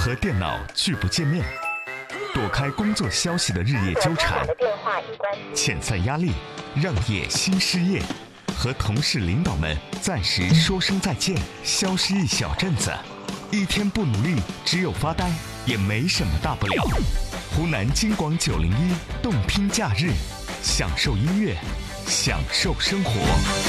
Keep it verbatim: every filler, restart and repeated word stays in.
和电脑拒不见面，躲开工作消息的日夜纠缠，遣散压力，让业新失业，和同事领导们暂时说声再见，消失一小阵子，一天不努力，只有发呆，也没什么大不了。湖南金广九零一动听假日，享受音乐，享受生活。